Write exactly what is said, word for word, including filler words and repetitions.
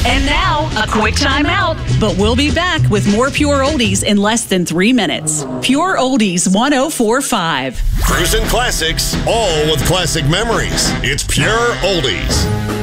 And now, a quick time out. But we'll be back with more Pure Oldies in less than three minutes. Pure Oldies one oh four point five. Cruising Classics, all with classic memories. It's Pure Oldies.